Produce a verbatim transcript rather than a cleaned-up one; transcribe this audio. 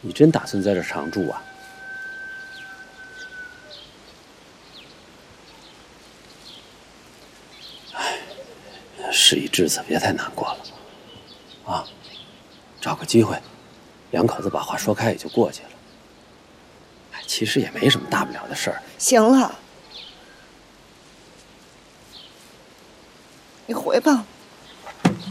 你真打算在这常住啊？哎，事已至此，别太难过了啊！找个机会，两口子把话说开也就过去了。哎，其实也没什么大不了的事儿。 行了，你回吧。